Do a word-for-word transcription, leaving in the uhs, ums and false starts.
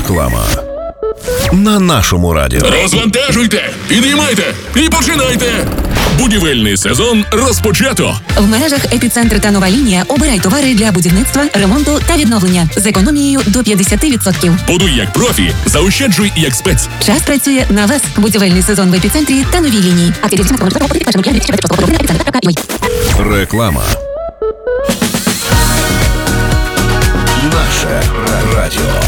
Реклама на нашому радіо. Розвантажуйте, підіймайте і починайте. Будівельний сезон розпочато. В мережах «Епіцентр» та «Нова лінія» обирай товари для будівництва, ремонту та відновлення з економією до п'ятдесят відсотків. Будуй як профі, заощаджуй як спец. Час працює на вас. Будівельний сезон в «Епіцентрі» та «Новій лінії. Реклама. Наше радіо.